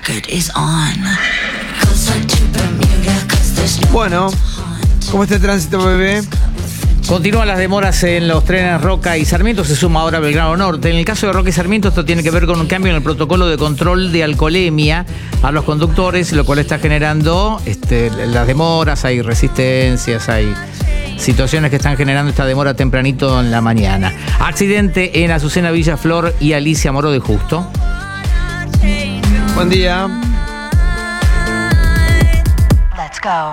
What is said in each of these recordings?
Bueno, ¿cómo está el tránsito, bebé? Continúan las demoras en los trenes Roca y Sarmiento, se suma ahora Belgrano Norte. En el caso de Roca y Sarmiento, esto tiene que ver con un cambio en el protocolo de control de alcoholemia a los conductores, lo cual está generando las demoras, hay resistencias, hay situaciones que están generando esta demora tempranito en la mañana. Accidente en Azucena Villaflor y Alicia Moro de Justo. Buen día. Let's go.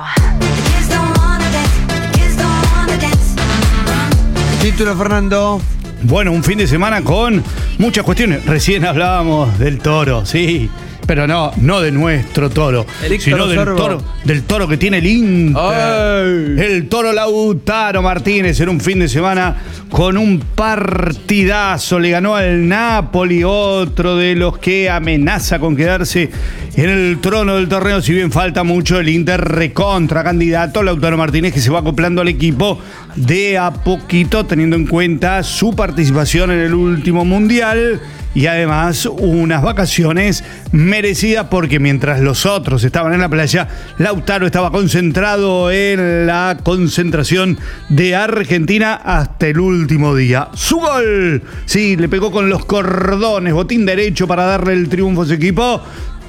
Título, Fernando. Bueno, un fin de semana con muchas cuestiones. Recién hablábamos del toro, sí, pero no de nuestro toro, sino del toro que tiene el Inter. ¡Ay! El toro Lautaro Martínez en un fin de semana con un partidazo. Le ganó al Napoli, otro de los que amenaza con quedarse en el trono del torneo. Si bien falta mucho, el Inter recontra candidato. Lautaro Martínez, que se va acoplando al equipo de a poquito, teniendo en cuenta su participación en el último mundial. Y además unas vacaciones merecidas, porque mientras los otros estaban en la playa, Lautaro estaba concentrado en la concentración de Argentina hasta el último día. ¡Su gol! Sí, le pegó con los cordones, botín derecho para darle el triunfo a su equipo.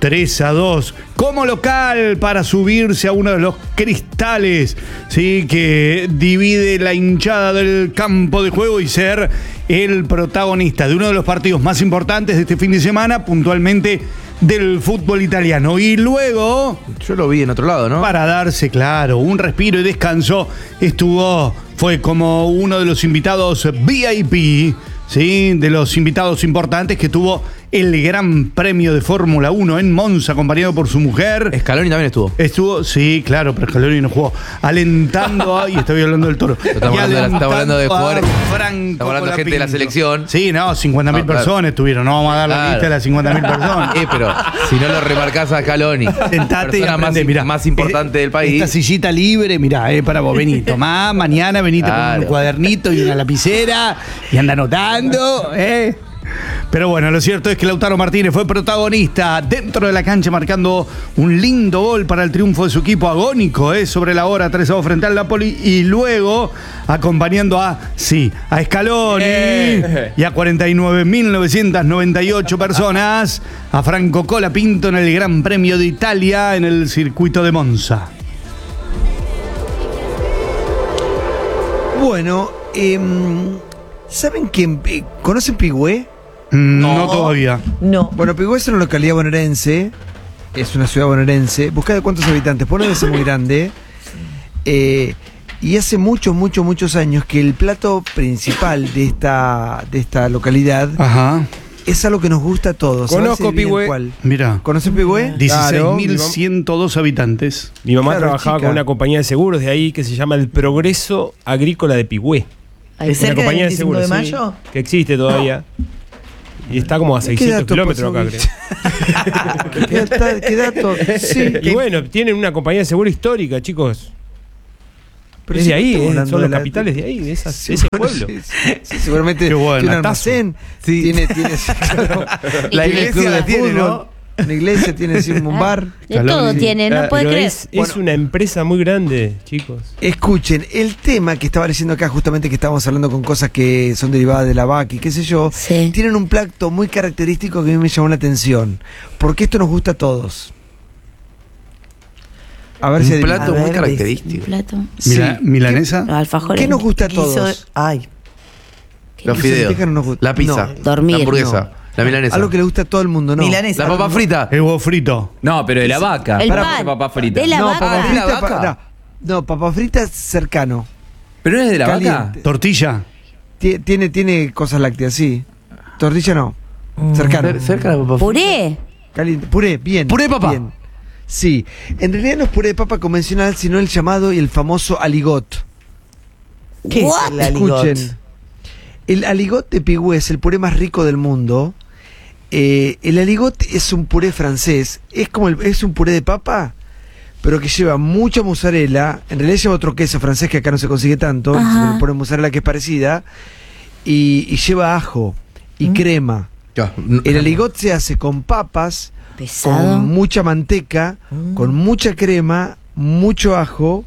3-2 como local para subirse a uno de los cristales, sí, que divide la hinchada del campo de juego y ser el protagonista de uno de los partidos más importantes de este fin de semana, puntualmente del fútbol italiano. Y luego, yo lo vi en otro lado, ¿no? Para darse, claro, un respiro y descanso, fue como uno de los invitados VIP, sí, de los invitados importantes que tuvo el Gran Premio de Fórmula 1 en Monza, acompañado por su mujer. Scaloni también estuvo. Estuvo, sí, claro, pero Scaloni no jugó. Alentando y estoy hablando del toro. Estamos hablando de jugadores. Franco, estamos hablando de gente de la selección. Sí, no, 50.000 personas estuvieron. No vamos a dar la lista de las 50.000 personas. Pero si no lo remarcás a Scaloni, sentate, persona más importante del país. Esta sillita libre, mirá, para vos, vení, tomá, mañana venite con un cuadernito y una lapicera y anda anotando, Pero bueno, lo cierto es que Lautaro Martínez fue protagonista dentro de la cancha, marcando un lindo gol para el triunfo de su equipo agónico, sobre la hora 3-2 frente al Napoli, y luego acompañando a Scaloni y a 49.998 personas, a Franco Colapinto en el Gran Premio de Italia en el circuito de Monza. Bueno, ¿saben quién? ¿Conocen Pigüé? No todavía. No. Bueno, Pigüé es una localidad bonaerense, es una ciudad bonaerense. Busca de cuántos habitantes, no debe ser muy grande. Y hace muchos años que el plato principal de esta localidad es algo que nos gusta a todos. Conozco Pigüé. Mira. ¿Conoces Pigüé? 16.102 habitantes. Mi mamá trabajaba con una compañía de seguros de ahí que se llama El Progreso Agrícola de Pigüé. ¿Es una cerca compañía del de seguros, 25 de mayo? Sí, que existe todavía. Y está como a 600 kilómetros acá, creo. ¿Qué dato? Sí. Y bueno, tienen una compañía de seguro histórica, chicos. Pero es si de ahí, no son los capitales de ahí, de ese pueblo. Sí, seguramente tiene un almacén. Tiene claro, la iglesia la tiene, ¿no? Una iglesia tiene un bar. De todo tiene, no puede creer. Es una empresa muy grande, chicos. Escuchen, el tema que estaba leyendo acá, justamente que estábamos hablando con cosas que son derivadas de la vaca y qué sé yo, tienen un plato muy característico que a mí me llamó la atención. Porque esto nos gusta a todos. A ver si un plato muy característico. ¿Un plato? ¿Milanesa? Los alfajores. ¿Qué nos gusta a todos? Los fideos, la pizza, dormir, la hamburguesa, la milanesa. Algo que le gusta a todo el mundo, ¿no? Milanesa. La papa frita. El huevo frito. No, pero de la vaca. El pan. Papa frita. De la vaca. Papa ¿de la frita, vaca? no, papa frita es cercano. ¿Pero no es de la Caliente. vaca? ¿Tortilla? Tiene cosas lácteas, sí. Tortilla no. Cercano. Cerca de la papa frita. Puré. Caliente. Puré, bien. ¿Puré de papa? Bien. Sí. En realidad no es puré de papa convencional, sino el llamado y el famoso aligot. ¿Qué es el aligot? Escuchen. El aligot de Pigüé es el puré más rico del mundo. El aligot es un puré francés. Es un puré de papa, pero que lleva mucha mozzarella. En realidad lleva otro queso francés que acá no se consigue tanto. Se le pone mozzarella que es parecida. Y lleva ajo y crema. El aligot se hace con papas, Pesado. con mucha manteca, con mucha crema, mucho ajo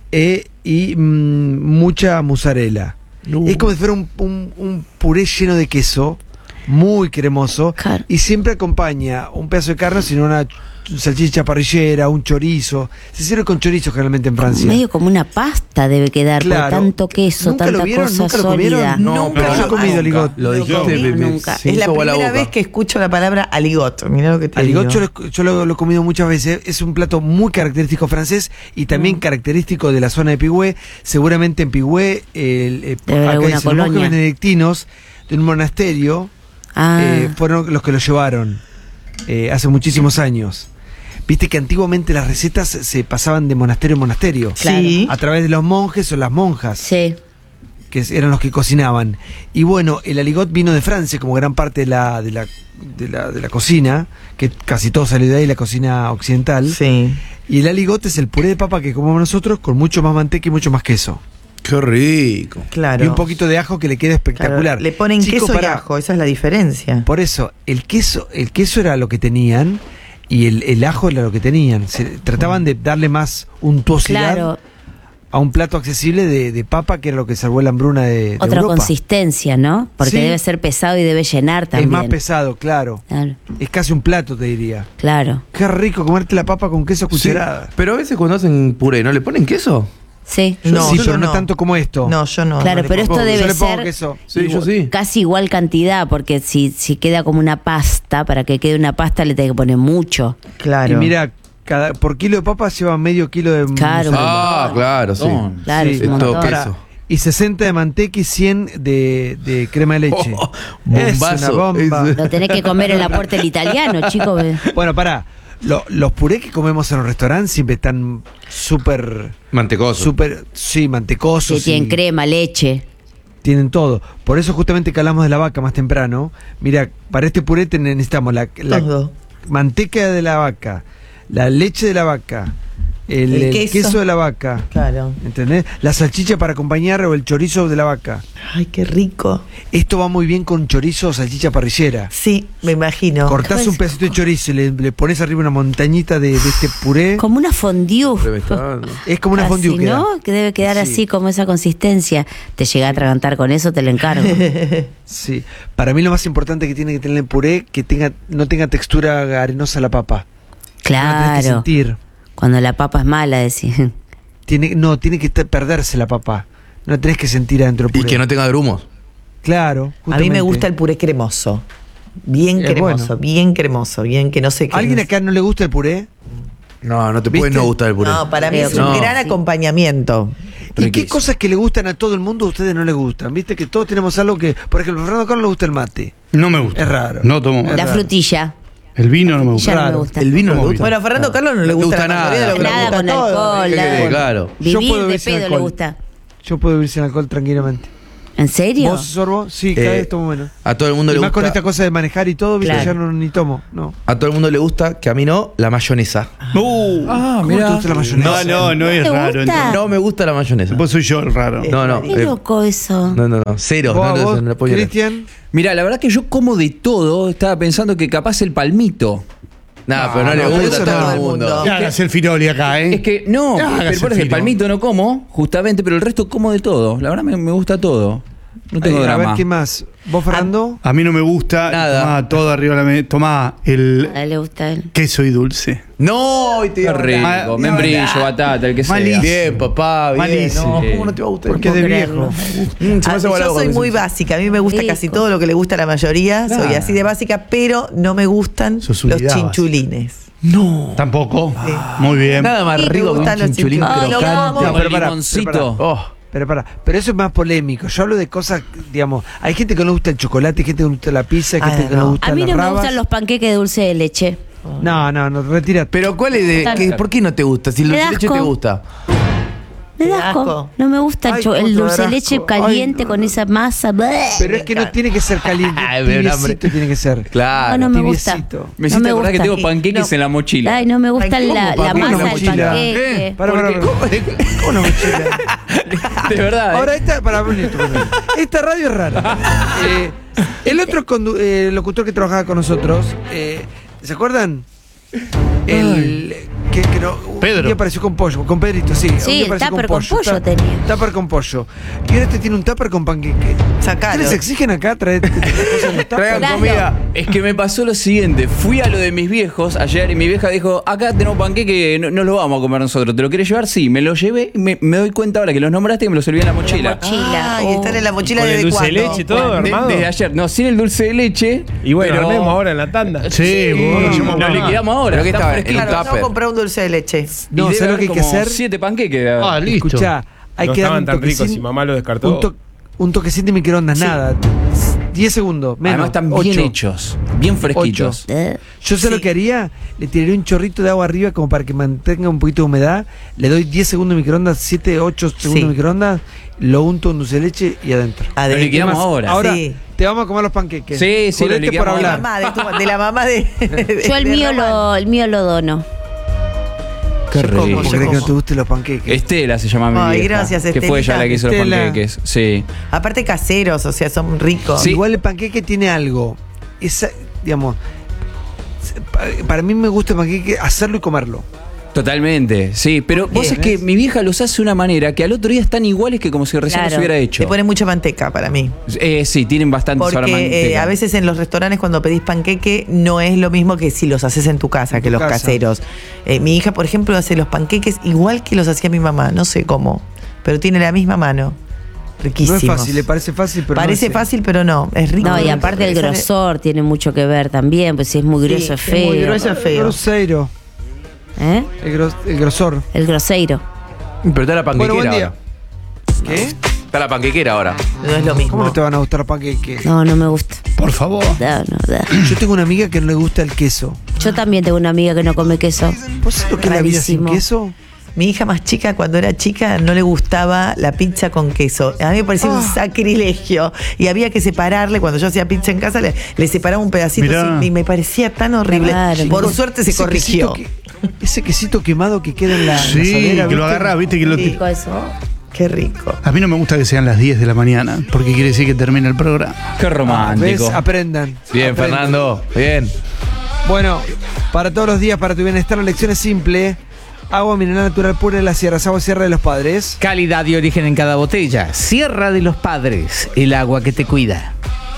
y mucha mozzarella. Es como si fuera un puré lleno de queso, muy cremoso, Claro. y siempre acompaña un pedazo de carne, sino una salchicha parrillera, un chorizo. Se sirve con chorizo generalmente en Francia. Medio como una pasta debe quedar, Claro. por tanto queso, ¿Nunca tanta lo vieron? cosa ¿Nunca lo comieron? sólida. Nunca lo he comido aligot. Lo dijiste, Nunca. se Es la hizo agua primera boca. vez que escucho la palabra aligot. Mirá lo que te Aligot digo. yo lo he comido muchas veces. Es un plato muy característico francés y también característico de la zona de Pigüé. Seguramente en Pigüé, Debe haber acá alguna dicen, los monjes colonia. benedictinos de un monasterio fueron los que lo llevaron hace muchísimos años. Viste que antiguamente las recetas se pasaban de monasterio en monasterio. Sí. A través de los monjes o las monjas. Sí. Que eran los que cocinaban. Y bueno, el aligot vino de Francia, como gran parte de la cocina, que casi todo salió de ahí, la cocina occidental. Sí. Y el aligot es el puré de papa que comemos nosotros con mucho más manteca y mucho más queso. Qué rico. Claro. Y un poquito de ajo que le queda espectacular. Claro, le ponen Chicos, queso y pará. ajo, esa es la diferencia. Por eso, el queso era lo que tenían y el ajo era lo que tenían. Trataban de darle más untuosidad Claro. a un plato accesible de papa, que era lo que salvó la hambruna de Otra Europa. consistencia, ¿no? Porque Sí. debe ser pesado y debe llenar también. Es más pesado, claro. Claro, Es casi un plato, te diría. claro. Qué rico comerte la papa con queso a Sí, cucharada. pero a veces cuando hacen puré, ¿no le ponen queso? Sí. No, sí, yo pero no no. tanto como esto. No, yo no. Claro, no le pero pongo. esto Yo debe le pongo ser queso. Sí, yo sí. casi igual cantidad, porque si queda como una pasta, para que quede una pasta le tenés que poner mucho. Claro. Y mira, por kilo de papas lleva medio kilo de Claro. mozzarella. Ah, claro, sí. Claro, Sí, es un es todo montón. queso. Y 60 de manteca y 100 de crema de leche. Oh, Es bombazo. una bomba. Es- Lo tenés que comer en la puerta del italiano, chicos. Bueno, pará. Los purés que comemos en los restaurantes siempre están súper, Mantecoso. sí, mantecosos. Que tienen y crema, leche. tienen todo. Por eso justamente que hablamos de la vaca más temprano. Mira, para este puré necesitamos la Todo. manteca de la vaca, la leche de la vaca, el queso de la vaca. Claro. ¿Entendés? La salchicha para acompañar o el chorizo de la vaca. Ay, qué rico. Esto va muy bien con chorizo o salchicha parrillera. Sí, me imagino. Cortás un pedacito de chorizo y le pones arriba una montañita de este puré. Como una fondue. Es como una Casi, fondue queda. ¿no? Que debe quedar Sí. así, como esa consistencia. Te llega a atragantar con eso, te lo encargo. Sí. Para mí lo más importante que tiene que tener el puré, que no tenga textura arenosa la papa. No la tenés que Claro. sentir. Cuando la papa es mala, decís. Tiene que perderse la papa. No la tenés que sentir adentro del Y puré. que no tenga grumos. Claro. A mí justamente. me gusta el puré cremoso. Bien Es cremoso, bueno. bien cremoso, bien que no sé qué. ¿Alguien acá no le gusta el puré? No, no te ¿Viste? puede no gustar el puré. No, para mí Creo es que un no. gran Sí. acompañamiento. ¿Y qué Riquísimo. cosas que le gustan a todo el mundo a ustedes no les gustan? Viste que todos tenemos algo que... Por ejemplo, a Fernando Carlos le gusta el mate. No me gusta. Es raro. No tomo. Es La raro. frutilla. El vino no me gusta. Ya no me Raro. gusta. El vino no ¿Cómo le gusta. Bueno, a Fernando Carlos no le No le gusta, gusta la mayoría de lo que nada. le gusta Con todo. alcohol, ¿Qué nada. querés? Claro. Yo Vivir puedo de vivir sin pedo le alcohol. gusta. Yo puedo vivir sin alcohol tranquilamente. ¿En serio? ¿Vos, Sorbo? Sí, cada vez tomo menos. A todo el mundo Y le más con gusta. esta cosa de manejar y todo, viste, Claro. ya no ni tomo. No. A todo el mundo le gusta, que a mí no, la mayonesa. ¿Cómo te gusta la mayonesa? No es ¿Te raro. gusta? entonces. No me gusta la mayonesa. Pues soy yo el raro. No, no. Qué loco eso. No, cero. ¿Vos, no, vos, no puedo creer. Cristian? Mira, la verdad que yo como de todo. Estaba pensando que capaz el palmito. Nah, pero no le no, gusta eso a todo no. el mundo. ¿Qué hagas el firoli acá, Es que no, Hágase pero por el ejemplo, el fino. palmito no como, justamente, pero el resto como de todo. La verdad me gusta todo. No tengo A ver, drama. ¿qué más? ¿Vos, Fernando? A mí no me gusta. Nada. Tomá todo arriba de la mesa. Tomá el A él le gusta él. queso y dulce. No, y te Qué digo, rico, Ma- membrillo, batata, el que sea. Malísimo. Bien, papá, bien. Malísimo. No, ¿cómo no te va a gustar? Porque es de puedo viejo. creerlo. Se me hace agua la Yo boca soy con muy eso. básica, a mí me gusta Rico. casi todo lo que le gusta a la mayoría, soy Claro. así de básica, pero no me gustan Sos los unidad chinchulines. No. Tampoco. Muy bien. Nada más Sí, me rico que un gustan los chinchulín chinchulines. Ay, crocante. no, No, pero pará, limoncito. pero pará. Oh. Pero eso es más polémico. Yo hablo de cosas, digamos, hay gente que no le gusta el chocolate, hay gente que no le gusta la pizza, hay Ah, gente que no no. le gusta A mí las no me rabas. gustan los panqueques de dulce de leche. No, retírate. Pero ¿cuál es de Claro. ¿por qué no te gusta? Si el Me dulce da de leche te asco. gusta. Me Qué da asco. asco. No me gusta Ay, el ¿cómo te va a dulce dar de leche asco? caliente Ay, con esa masa. Bleh. Pero es que no tiene que ser caliente, Ay, me da un hambre. tibiecito tiene que ser. Claro. No me gusta. tibiecito. Me No hiciste me acordar que gusta. tengo panqueques No. en la mochila. Ay, no me gusta Ay, ¿cómo la panqueque en la masa del mochila? panqueque. Pará, ¿cómo no mochila? De verdad. Ahora esta radio es rara. El otro locutor que trabajaba con nosotros, ¿se acuerdan? Que no, Pedro. Un día apareció con pollo, con Pedrito, sí. Sí, el tupper con pollo tenía. Tupper con pollo. Y ahora este tiene un tupper con panqueque. Sacalo. ¿Les exigen acá traer cosas en los tuppers? Traigan Claro. comida. Es que me pasó lo siguiente. Fui a lo de mis viejos ayer y mi vieja dijo, acá tenemos panqueque, no lo vamos a comer nosotros. ¿Te lo querés llevar? Sí, me lo llevé. Me doy cuenta ahora que los nombraste y me los serví en la mochila. Mochila. Ay, están en la mochila Con el desde dulce de cuándo. leche, todo armado. Desde ayer. No, sin el dulce de leche. Y bueno, pero- armemos ahora en la tanda. Sí, vos, Lo liquidamos ahora. Pero que está estaba en fresquito. un Claro, tupper. no comprar un dulce de leche. No, Y ¿sabes debe lo que hay haber que como hacer? 7 panqueques. Ah, listo. Escuchá, hay No que estaban dar tan ricos y mamá lo descartó. un toquecín de microondas, nada. 10 segundos, menos. Además están 8. bien hechos. Bien fresquitos. Yo sé lo que haría, le tiraría un chorrito de agua arriba como para que mantenga un poquito de humedad, le doy 10 segundos de microondas, 7, 8 segundos Sí. de microondas, lo unto en dulce de leche y adentro. Lo liquidamos Además, ahora. Ahora Sí. te vamos a comer los panqueques. Sí, sí, lo Jodete liquidamos por De hablar. mamá, de la mamá de. Yo el de Román. mío lo dono. Qué ¿Cómo rico. crees que no como. te gusten los panqueques? Estela se llama mi Ay, vieja. gracias, Que fue ella la que hizo los Estela. panqueques. Sí. Aparte caseros, o sea, son ricos. Sí. Igual el panqueque tiene algo. Esa, digamos, para mí me gusta el panqueque hacerlo y comerlo. Totalmente, sí. Pero vos Bien, es que mi vieja los hace de una manera que al otro día están iguales que como si recién Claro. los hubiera hecho. Le pone mucha manteca para mí. Sí, tienen bastante sabor a Porque manteca. a veces en los restaurantes cuando pedís panqueque no es lo mismo que si los haces en tu casa, En que tu los casa. caseros. Mi hija, por ejemplo, hace los panqueques igual que los hacía mi mamá, no sé cómo, pero tiene la misma mano. Riquísimo. No es fácil, le parece fácil, pero Parece no es, fácil, pero no, es rico. No, y aparte el grosor tiene mucho que ver también, pues si es muy grueso es Sí, feo. muy grueso es feo. Grosero. ¿Eh? El grosor. El groseiro. Pero está la panquequera Bueno, buen día. ahora. ¿Qué? Está la panquequera ahora. No es lo mismo. ¿Cómo no te van a gustar panqueques? No, no me gusta. Por favor. No. Yo tengo una amiga que no le gusta el queso. Yo también tengo una amiga que no come queso. ¿Vos sabés lo que es la vida sin Rarísimo. queso? Mi hija más chica, cuando era chica, no le gustaba la pizza con queso. A mí me parecía un sacrilegio. Y había que separarle, cuando yo hacía pizza en casa, le separaba un pedacito Mirá. así, y me parecía tan horrible. Claro. Por suerte se Ese corrigió. ese quesito quemado que queda en la Sí, asadera, que lo ¿viste? agarrás, viste que lo. Sí. Eso. Qué rico. A mí no me gusta que sean las 10 de la mañana, porque quiere decir que termina el programa. Qué ¿Ves? romántico. Aprendan. Bien, Aprendan. Fernando. Bien. Bueno, para todos los días, para tu bienestar, la lección es simple. Agua mineral natural pura de las sierras, agua Sierra de los Padres. Calidad y origen en cada botella. Sierra de los Padres, el agua que te cuida.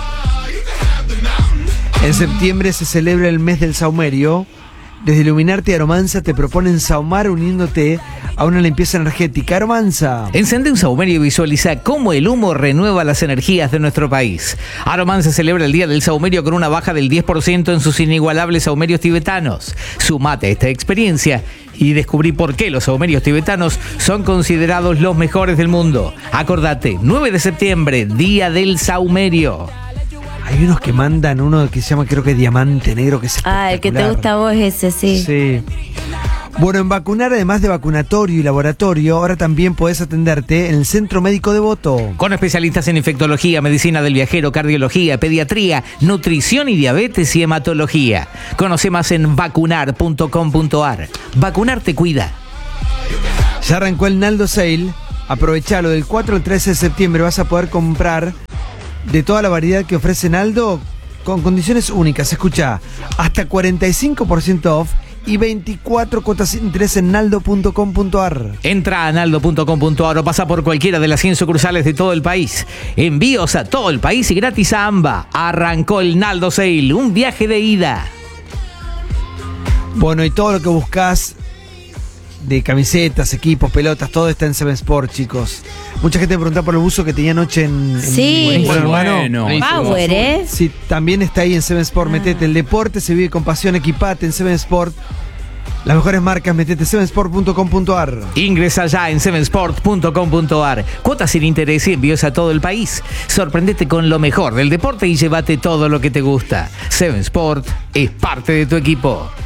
En septiembre se celebra el mes del saumerio. Desde Iluminarte y Aromanza te proponen saumar uniéndote a una limpieza energética. Aromanza. Encende un saumerio y visualiza cómo el humo renueva las energías de nuestro país. Aromanza celebra el Día del Saumerio con una baja del 10% en sus inigualables saumerios tibetanos. Sumate a esta experiencia y descubrí por qué los saumerios tibetanos son considerados los mejores del mundo. Acordate, 9 de septiembre, Día del Saumerio. Hay unos que mandan uno que se llama, creo que Diamante Negro, que es Ah, el que te espectacular. gusta a vos es ese, sí. Sí. Bueno, en vacunar, además de vacunatorio y laboratorio, ahora también podés atenderte en el Centro Médico Devoto. Con especialistas en infectología, medicina del viajero, cardiología, pediatría, nutrición y diabetes y hematología. Conoce más en vacunar.com.ar. Vacunar te cuida. Ya arrancó el Naldo Sale. Aprovechalo, del 4 al 13 de septiembre vas a poder comprar de toda la variedad que ofrece Naldo con condiciones únicas. Escucha, hasta 45% off y 24 cuotas sin interés en naldo.com.ar. Entra a naldo.com.ar o pasa por cualquiera de las 100 sucursales de todo el país. Envíos a todo el país y gratis a AMBA. Arrancó el Naldo Sale, un viaje de ida. Bueno, y todo lo que buscas de camisetas, equipos, pelotas, todo está en Seven Sport, chicos. Mucha gente me preguntaba por el buzo que tenía anoche en Sí. Bueno, hermano. Power, ¿eh? Sí, también está ahí en Seven Sport. Metete, el deporte se vive con pasión, equipate en Seven Sport. Las mejores marcas, metete sevensport.com.ar. Ingresa ya en sevensport.com.ar. Cuotas sin interés y envíos a todo el país. Sorprendete con lo mejor del deporte y llévate todo lo que te gusta. Seven Sport es parte de tu equipo.